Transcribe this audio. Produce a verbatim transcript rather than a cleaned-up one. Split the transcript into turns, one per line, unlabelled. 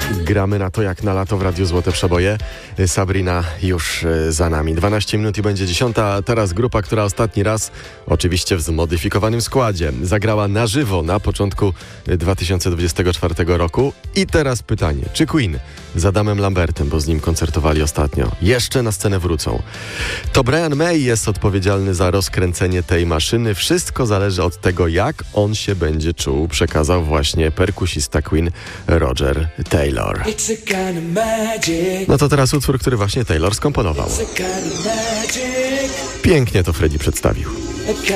Gramy na to jak na lato w Radiu Złote Przeboje. Sabrina już za nami. dwanaście minut i będzie dziesiąta, a teraz grupa, która ostatni raz, oczywiście w zmodyfikowanym składzie, zagrała na żywo na początku dwa tysiące dwudziestego czwartego roku. I teraz pytanie, czy Queen z Adamem Lambertem, bo z nim koncertowali ostatnio, jeszcze na scenę wrócą? To Brian May jest odpowiedzialny za rozkręcenie tej maszyny. Wszystko zależy od tego, jak on się będzie czuł, przekazał właśnie perkusista Queen Roger Taylor. No to teraz utwór, który właśnie Taylor skomponował. Pięknie to Freddie przedstawił.